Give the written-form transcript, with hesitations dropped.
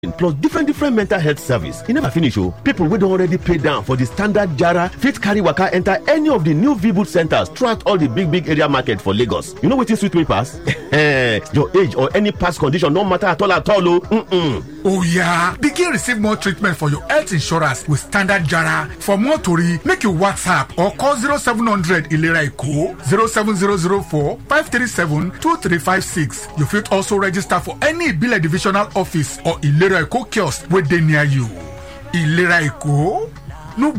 plus different mental health service. E never finish o. People wey don already pay down for the standard Jara fit carry waka enter any of the new VBOOT centers throughout all the big area market for Lagos. You know wetin sweet me pass? Your age or any past condition no matter at all o. Oh yeah, begin receive more treatment for your health insurance with standard Jara. For more tori, make you WhatsApp or call 0700 Ilera Eko 07004 537 2356. You fit also register for any Ibile divisional office or Ilera Eko kiosk wey dey near you. Ilera Eko,